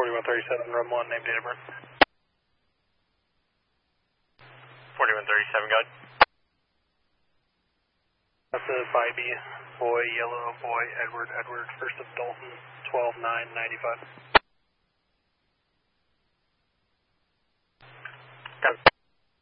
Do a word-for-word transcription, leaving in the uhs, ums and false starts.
forty-one thirty-seven, room one, name, date of birth. forty-one thirty-seven, go ahead. That's a five B, boy, yellow, boy, Edward, Edward, first of Dalton, twelve nine ninety-five. Got it.